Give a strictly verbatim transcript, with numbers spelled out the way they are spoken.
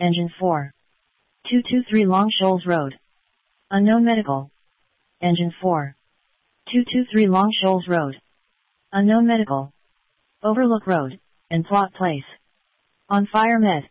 Engine four. two two three Long Shoals Road. Unknown medical. Engine four. two two three Long Shoals Road. Unknown medical. Overlook Road, and Plot Place. On Fire Med.